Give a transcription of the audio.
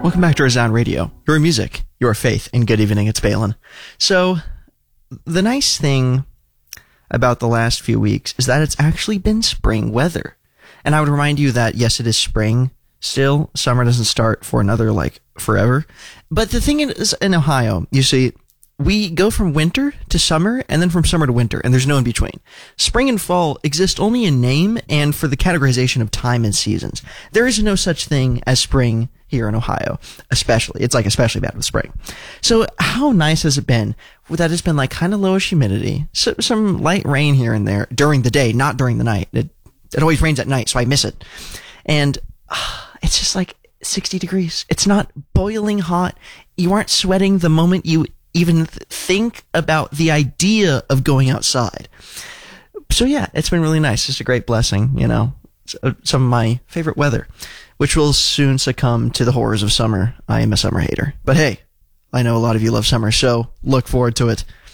Welcome back to Resound Radio, your music, your faith, and good evening, it's Balin. So, the nice thing about the last few weeks is that it's actually been spring weather. And I would remind you that, yes, it is spring still. Summer doesn't start for another, forever. But the thing is, in Ohio, you see, we go from winter to summer, and then from summer to winter, and there's no in between. Spring and fall exist only in name and for the categorization of time and seasons. There is no such thing as spring here in Ohio, especially. It's especially bad with spring. So how nice has it been that it's been kind of lowish humidity, so, some light rain here and there during the day, not during the night. It always rains at night, so I miss it. And it's just 60 degrees. It's not boiling hot. You aren't sweating the moment you even think about the idea of going outside. So yeah, it's been really nice. It's a great blessing, some of my favorite weather, which will soon succumb to the horrors of summer. I am a summer hater. But hey, I know a lot of you love summer, so look forward to it.